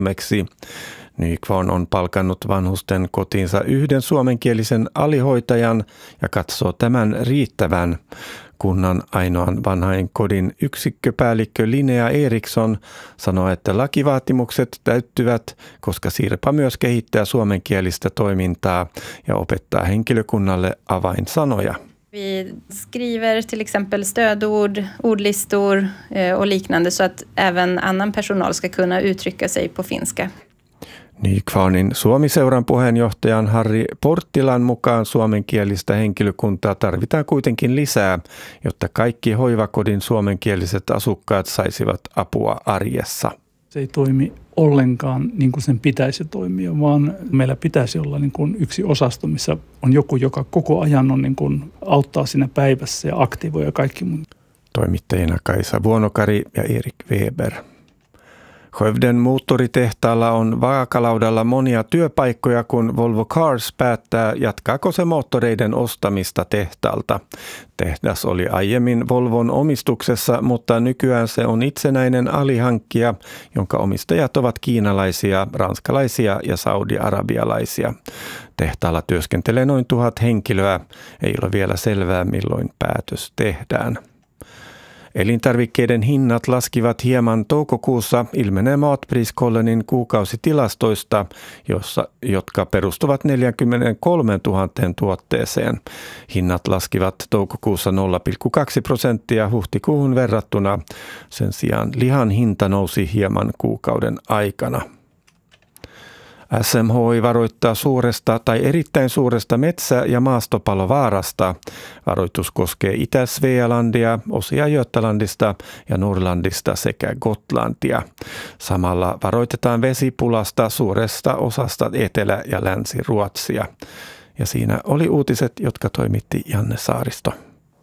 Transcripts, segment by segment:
Meksi. Nykvarn on palkannut vanhusten kotiinsa yhden suomenkielisen alihoitajan ja katsoo tämän riittävän. Kunnan ainoan vanhainkodin yksikköpäällikkö Linnea Eriksson sanoo, että lakivaatimukset täyttyvät, koska Sirpa myös kehittää suomenkielistä toimintaa ja opettaa henkilökunnalle avainsanoja. Vi skriver till exempel stödord, ordlistor och liknande så att även annan personal ska kunna uttrycka sig på finska. Nykvarnin Suomi-seuran puheenjohtajan Harri Porttilan mukaan suomenkielistä henkilökuntaa tarvitaan kuitenkin lisää, jotta kaikki hoivakodin suomenkieliset asukkaat saisivat apua arjessa. Se ei toimi ollenkaan niin kuin sen pitäisi toimia, vaan meillä pitäisi olla niin kuin yksi osasto, missä on joku, joka koko ajan on niin kuin auttaa siinä päivässä ja aktivoi ja kaikki mun. Toimittajina Kaisa Vuonokari ja Erik Weber. Skövden moottoritehtaalla on vaakalaudalla monia työpaikkoja, kun Volvo Cars päättää, jatkaako se moottoreiden ostamista tehtaalta. Tehdas oli aiemmin Volvon omistuksessa, mutta nykyään se on itsenäinen alihankkija, jonka omistajat ovat kiinalaisia, ranskalaisia ja saudi-arabialaisia. Tehtaalla työskentelee noin 1000 henkilöä. Ei ole vielä selvää, milloin päätös tehdään. Elintarvikkeiden hinnat laskivat hieman toukokuussa, ilmenee Matpriskollenin kuukausitilastoista, jotka perustuvat 43 000 tuotteeseen. Hinnat laskivat toukokuussa 0,2% huhtikuuhun verrattuna. Sen sijaan lihan hinta nousi hieman kuukauden aikana. SMHI varoittaa suuresta tai erittäin suuresta metsä- ja maastopalovaarasta. Varoitus koskee Itä-Svealandia, osia Götalandista ja Norrlandista sekä Gotlantia. Samalla varoitetaan vesipulasta suuresta osasta Etelä- ja Länsi-Ruotsia. Ja siinä oli uutiset, jotka toimitti Janne Saaristo.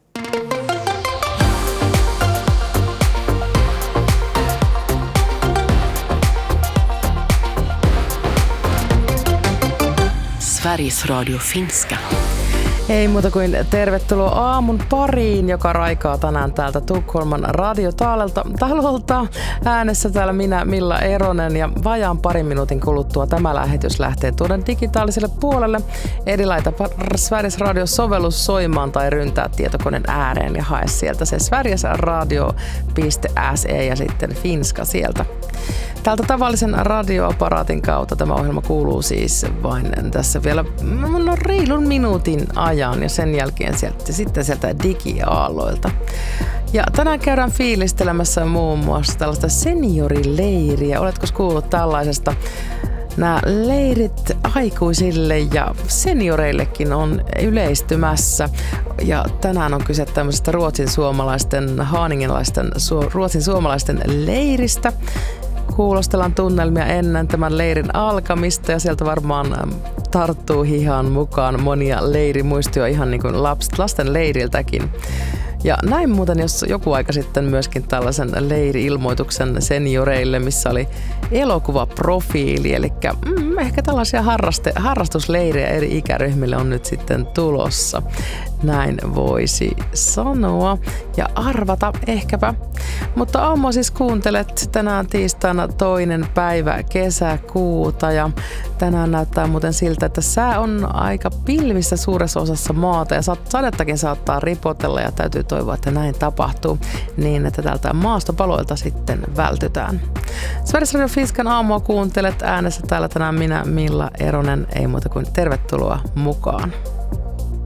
Sveriges Radio Finska. Ei muuta kuin tervetuloa aamun pariin, joka raikaa tänään täältä Tukholman radiotalolta. Äänessä täällä minä, Milla Eronen, ja vajaan parin minuutin kuluttua tämä lähetys lähtee tuonne digitaaliselle puolelle. Eli laita Sveriges Radio-sovellus soimaan tai ryntää tietokoneen ääreen ja hae sieltä se sverigesradio.se ja sitten Finska sieltä. Täältä tavallisen radioaparaatin kautta tämä ohjelma kuuluu siis vain tässä vielä reilun minuutin ajan ja sen jälkeen sieltä digiaalloilta. Ja tänään käydään fiilistelemässä muun muassa tällaista seniorileiriä. Oletko kuullut tällaisesta? Nämä leirit aikuisille ja senioreillekin on yleistymässä. Ja tänään on kyse tämmöisestä ruotsin suomalaisten leiristä. Kuulostellaan tunnelmia ennen tämän leirin alkamista ja sieltä varmaan tarttuu hihaan mukaan monia leirimuistoja ihan niin kuin lasten leiriltäkin. Ja näin muuten, jos joku aika sitten myöskin tällaisen leiri-ilmoituksen senioreille, missä oli elokuvaprofiili, eli ehkä tällaisia harrastusleirejä eri ikäryhmille on nyt sitten tulossa. Näin voisi sanoa ja arvata ehkäpä. Mutta aamua siis kuuntelet tänään tiistaina 2. päivä kesäkuuta ja tänään näyttää muuten siltä, että sää on aika pilvissä suuressa osassa maata ja sadettakin saattaa ripotella ja täytyy toivoa, että näin tapahtuu niin, että täältä maastopaloilta sitten vältytään. Sveriges Radio Finskan aamua kuuntelet, äänessä täällä tänään minä, Milla Eronen, ei muuta kuin tervetuloa mukaan.